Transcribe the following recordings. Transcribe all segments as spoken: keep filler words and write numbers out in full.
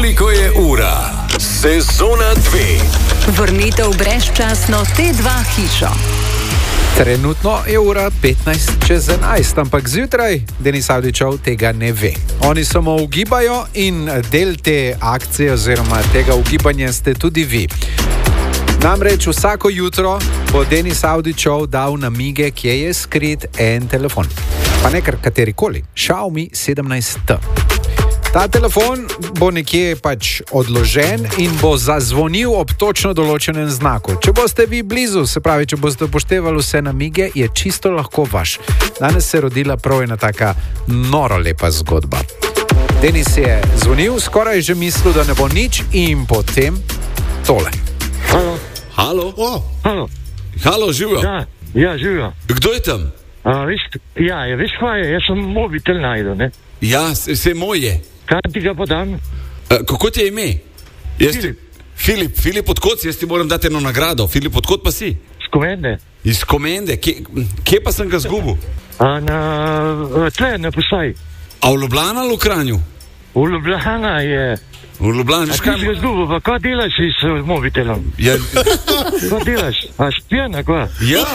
Koliko je ura? Sezona dve. Vrnitev brezčasno T dva hišo. Trenutno je ura petnajst čez enajst, ampak zjutraj Denis Avdićev tega ne ve. Oni samo ugibajo in del te akcije oziroma tega ugibanja ste tudi vi. Namreč vsako jutro bo Denis Avdićev dal namige, kje je skrit en telefon. Pa ne kar katerikoli, Xiaomi sedemnajst T. Ta telefon bo nekje pač odložen in bo zazvonil ob točno določenem znaku. Če boste vi blizu, se pravi, če boste upoštevali vse namige, je čisto lahko vaš. Danes se je rodila prav ena taka noro lepa zgodba. Denis je zvonil, skoraj že mislil, da ne bo nič in potem tole. Halo. Halo? Oh. Halo. Halo, živijo? Ja, ja, živijo. Kdo je tam? A, viš, ja, ja, veš kaj je, jaz sem mobitel najdel, ne? Ja, vse moje. Kaj ti ga podam? A, kako ti je ime? Jaz Filip. Ti, Filip, Filip, odkot si? Jaz ti moram dati eno nagrado. Filip, odkot pa si? Z Komende. Iz Komende. Kje, kje pa sem ga zgubil? A na, tle, na posaj. A v Ljubljana ali v Kranju? V Ljubljana je. V Ljubljana, A veš ti kaj? si ga zgubil, pa kaj delaš s mobitelom? Ja, Kaj delaš? A špijan, a kaj? ja,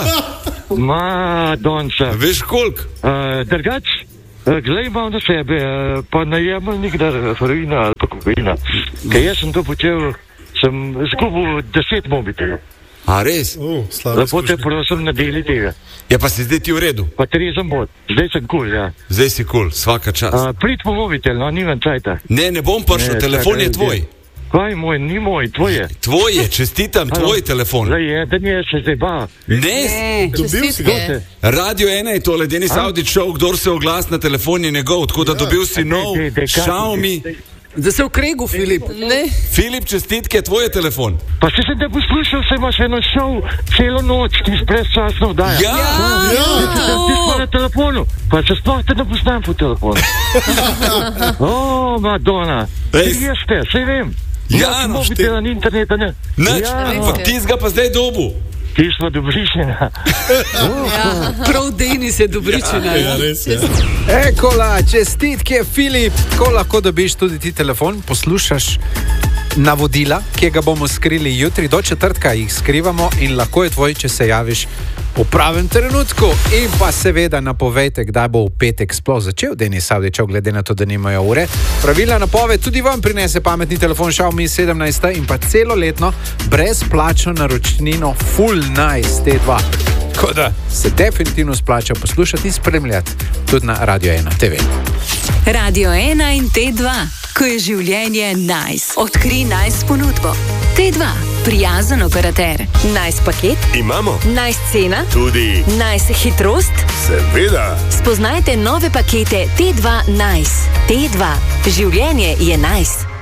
Ma, donca. veš koliko? Uh, drugač, uh, glej imam na sebe, uh, pa najemel nikdar heroina ali pa kokaina. Ker jaz sem to počel, sem zgubil deset mobitelov. A res? Uh, slabo Lepo te prosim, ne deli tega. Ja, pa si zdaj ti v redu. Pa trezen bod, zdaj sem kul, cool, ja. Zdaj si kul, cool, svaka čast. Uh, prid po mobitel, no, nimam čajta. Ne, ne bom prišel, Ne, telefon čakaj, je tvoj. Kaj moj, ni moj, tvoj je. Tvoj je, čestitam, tvoj telefon. Zdaj je, da nije se zdaj ba. Ne, Dobil si ga. Čestitke. Radio ena je tole, Denis Avdićev, kdor se oglas na telefon je njegov, tako da dobil si nov dej, dej, kaj- Xiaomi. Da se v kregu, Filip. Ne. Filip, čestitke, tvoj je telefon. Pa si se te poslušal, se imaš eno šov celo noč, ti brezčasno vdaja. Ja, Ti smo na telefonu, pa se sploh te ne poznam po telefonu. O, Madonna, Ej, ti jeste, sej vem. Ja, no, mobitela ni interneta, ne. Nič, Ja, ampak ti ga pa zdaj dobu. ti smo dobrišena. Ja, prav Denis je dobričina. Ja, res je. Ekola, čestitke, Filip. Tako lahko dobiš tudi ti telefon, poslušaš navodila, ki ga bomo skrili jutri, do četrtka jih skrivamo in lahko je tvoj, če se javiš v pravem trenutku. In pa seveda napovejte, kdaj bo v petek sploh začel Denis Avdićev, glede na to, da nimajo ure. Pravilna napoved tudi vam prinese pametni telefon Xiaomi sedemnajst in pa celoletno brezplačno naročnino Full Nice T dva. Tako da se definitivno splača poslušati in spremljati tudi na Radio ena T V. Radio ena in T dva, ko je življenje nice. Odkri nice ponudbo. T dva, prijazen operater. Nice paket, Imamo nice cena, tudi, nice hitrost. seveda, Spoznajte nove pakete T dva Nice. T dva, življenje je nice.